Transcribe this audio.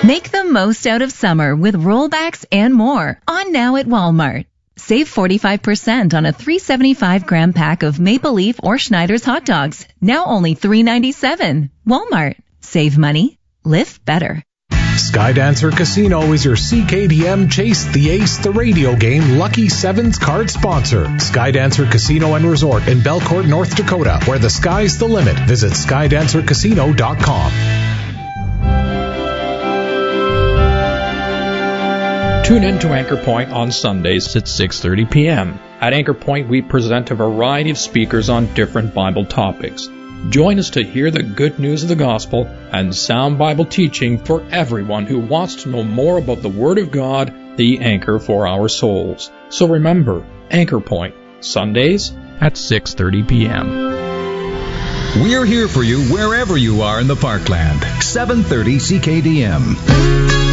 Make the most out of summer with rollbacks and more on now at Walmart. Save 45% on a 375-gram pack of Maple Leaf or Schneider's hot dogs. Now only $3.97. Walmart. Save money. Live better. Skydancer Casino is your CKDM Chase the Ace the radio game Lucky Sevens card sponsor. Skydancer Casino and Resort in Belcourt, North Dakota, where the sky's the limit. Visit skydancercasino.com. Tune in to Anchor Point on Sundays at 6:30 p.m. At Anchor Point, we present a variety of speakers on different Bible topics. Join us to hear the good news of the gospel and sound Bible teaching for everyone who wants to know more about the Word of God, the anchor for our souls. So remember, Anchor Point, Sundays at 6:30 p.m. We're here for you wherever you are in the Parkland. 730 CKDM.